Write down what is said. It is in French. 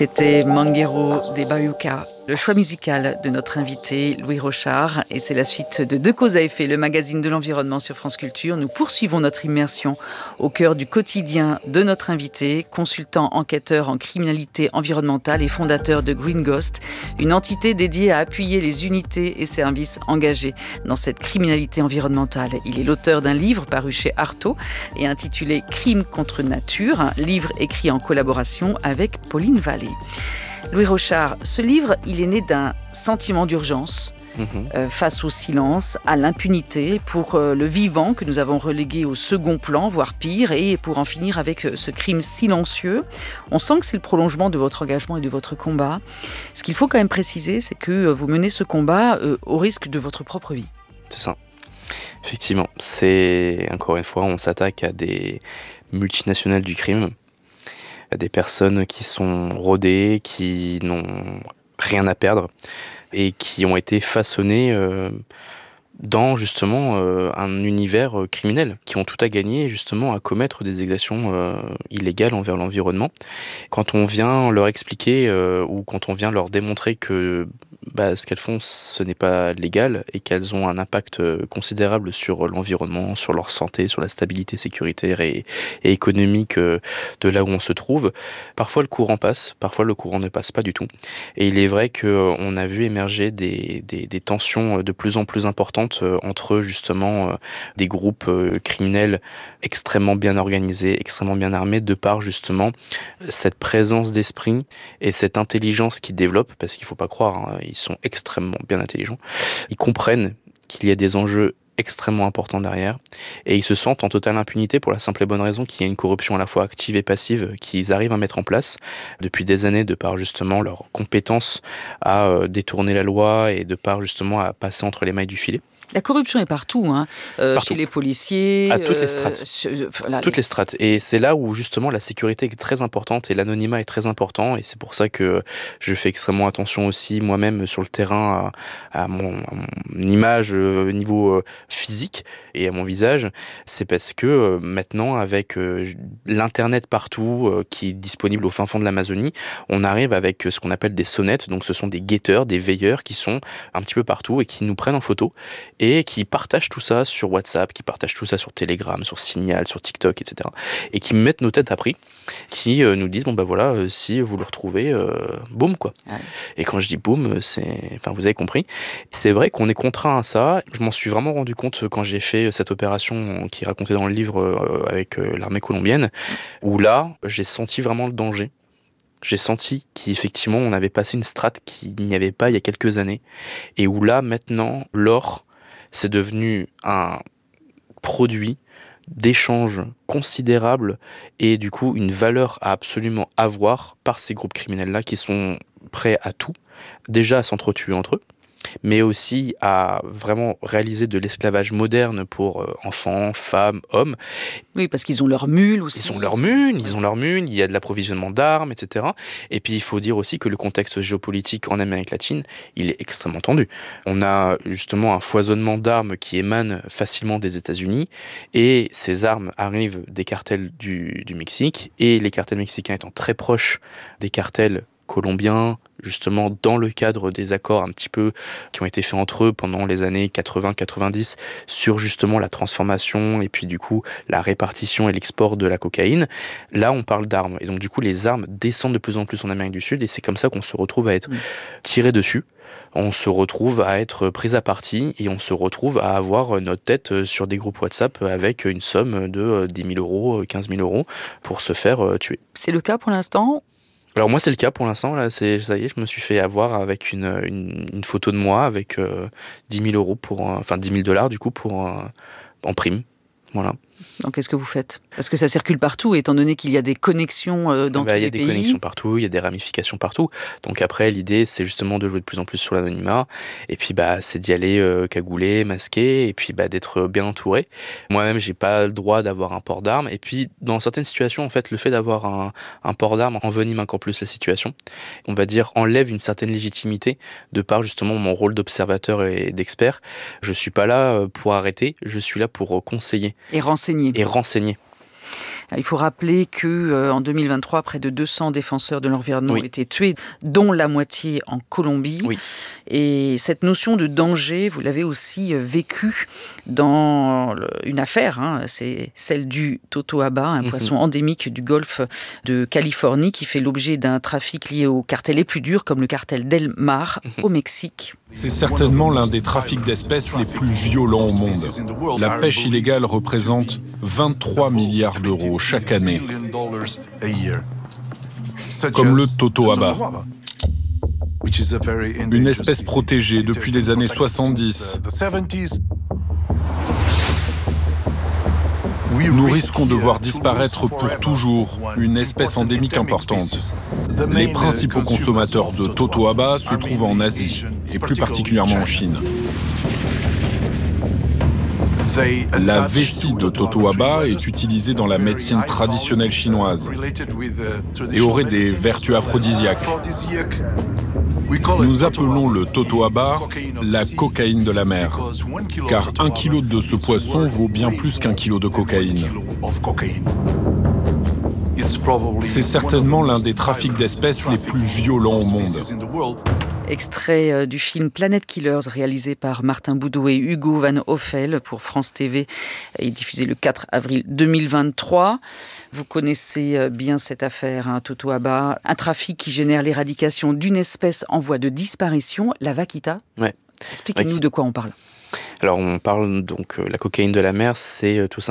C'était Manguero des Bayuca, le choix musical de notre invité Louis Rochard. Et c'est la suite de Deux causes à effet, le magazine de l'environnement sur France Culture. Nous poursuivons notre immersion au cœur du quotidien de notre invité, consultant enquêteur en criminalité environnementale et fondateur de Green Ghost, une entité dédiée à appuyer les unités et services engagés dans cette criminalité environnementale. Il est l'auteur d'un livre paru chez Artaud et intitulé Crimes contre nature, un livre écrit en collaboration avec Pauline Vallée. Louis Rochard, ce livre, il est né d'un sentiment d'urgence face au silence, à l'impunité pour le vivant que nous avons relégué au second plan, voire pire, et pour en finir avec ce crime silencieux. On sent que c'est le prolongement de votre engagement et de votre combat. Ce qu'il faut quand même préciser, c'est que vous menez ce combat au risque de votre propre vie. C'est ça. Effectivement, c'est, encore une fois, on s'attaque à des multinationales du crime, à des personnes qui sont rodées, qui n'ont rien à perdre et qui ont été façonnées dans justement un univers criminel, qui ont tout à gagner justement à commettre des exactions illégales envers l'environnement. Quand on vient leur expliquer ou quand on vient leur démontrer que ce qu'elles font, ce n'est pas légal et qu'elles ont un impact considérable sur l'environnement, sur leur santé, sur la stabilité sécuritaire et économique de là où on se trouve. Parfois le courant passe, parfois le courant ne passe pas du tout. Et il est vrai qu'on a vu émerger des tensions de plus en plus importantes entre justement des groupes criminels extrêmement bien organisés, extrêmement bien armés, de par justement cette présence d'esprit et cette intelligence qu'ils développent, parce qu'il ne faut pas croire, ils sont extrêmement bien intelligents. Ils comprennent qu'il y a des enjeux extrêmement importants derrière et ils se sentent en totale impunité pour la simple et bonne raison qu'il y a une corruption à la fois active et passive qu'ils arrivent à mettre en place depuis des années de par justement leur compétence à détourner la loi et de par justement à passer entre les mailles du filet. La corruption est partout, partout. Chez les policiers. À toutes les strates. Toutes les strates. Et c'est là où justement la sécurité est très importante et l'anonymat est très important. Et c'est pour ça que je fais extrêmement attention aussi moi-même sur le terrain à mon image au niveau physique et à mon visage. C'est parce que maintenant avec l'internet partout qui est disponible au fin fond de l'Amazonie, on arrive avec ce qu'on appelle des sonnettes. Donc ce sont des guetteurs, des veilleurs qui sont un petit peu partout et qui nous prennent en photo. Et qui partagent tout ça sur WhatsApp, qui partagent tout ça sur Telegram, sur Signal, sur TikTok, etc. Et qui mettent nos têtes à prix, qui nous disent, si vous le retrouvez, boum, quoi. Ouais. Et quand je dis boum, vous avez compris. C'est vrai qu'on est contraint à ça. Je m'en suis vraiment rendu compte quand j'ai fait cette opération qui est racontée dans le livre avec l'armée colombienne, où là, j'ai senti vraiment le danger. J'ai senti qu'effectivement, on avait passé une strate qu'il n'y avait pas il y a quelques années, et où là, maintenant, l'or, c'est devenu un produit d'échange considérable et du coup une valeur à absolument avoir par ces groupes criminels-là qui sont prêts à tout, déjà à s'entretuer entre eux, mais aussi à vraiment réaliser de l'esclavage moderne pour enfants, femmes, hommes. Oui, parce qu'ils ont leurs mules aussi. Ils ont leurs mules, il y a de l'approvisionnement d'armes, etc. Et puis il faut dire aussi que le contexte géopolitique en Amérique latine, il est extrêmement tendu. On a justement un foisonnement d'armes qui émane facilement des États-Unis, et ces armes arrivent des cartels du Mexique, et les cartels mexicains étant très proches des cartels colombiens, justement dans le cadre des accords un petit peu qui ont été faits entre eux pendant les années 80-90 sur justement la transformation et puis du coup la répartition et l'export de la cocaïne. Là, on parle d'armes. Et donc du coup, les armes descendent de plus en plus en Amérique du Sud et c'est comme ça qu'on se retrouve à être tiré dessus. On se retrouve à être pris à partie et on se retrouve à avoir notre tête sur des groupes WhatsApp avec une somme de 10 000 euros, 15 000 euros pour se faire tuer. C'est le cas pour l'instant ? Alors moi c'est le cas pour l'instant, là ça y est, je me suis fait avoir avec une photo de moi avec 10 000 euros $, du coup en prime, voilà. Donc qu'est-ce que vous faites ? Parce que ça circule partout, étant donné qu'il y a des connexions dans tous les pays. Il y a des connexions partout, il y a des ramifications partout. Donc après, l'idée, c'est justement de jouer de plus en plus sur l'anonymat. Et puis, c'est d'y aller cagoulé, masqué, et puis d'être bien entouré. Moi-même, j'ai pas le droit d'avoir un port d'armes. Et puis, dans certaines situations, en fait, le fait d'avoir un port d'armes envenime encore plus la situation. On va dire, enlève une certaine légitimité de par justement mon rôle d'observateur et d'expert. Je suis pas là pour arrêter, je suis là pour conseiller. Et renseigner. Il faut rappeler qu'en 2023, près de 200 défenseurs de l'environnement ont été tués, dont la moitié en Colombie. Oui. Et cette notion de danger, vous l'avez aussi vécue dans une affaire, c'est celle du totoaba, un poisson endémique du golfe de Californie qui fait l'objet d'un trafic lié aux cartels les plus durs, comme le cartel Del Mar au Mexique. C'est certainement l'un des trafics d'espèces les plus violents au monde. La pêche illégale représente 23 milliards d'euros chaque année. Comme le totoaba, une espèce protégée depuis les années 70. Nous risquons de voir disparaître pour toujours une espèce endémique importante. Les principaux consommateurs de totoaba se trouvent en Asie, et plus particulièrement en Chine. La vessie de totoaba est utilisée dans la médecine traditionnelle chinoise et aurait des vertus aphrodisiaques. Nous appelons le totoaba la cocaïne de la mer, car 1 kilo de ce poisson vaut bien plus qu'1 kilo de cocaïne. C'est certainement l'un des trafics d'espèces les plus violents au monde. Extrait du film Planet Killers, réalisé par Martin Boudou et Hugo Van Hoffel pour France TV et diffusé le 4 avril 2023. Vous connaissez bien cette affaire, totoaba, un trafic qui génère l'éradication d'une espèce en voie de disparition, la vaquita. Ouais. Expliquez-nous de quoi on parle. Alors on parle donc la cocaïne de la mer, c'est tout simplement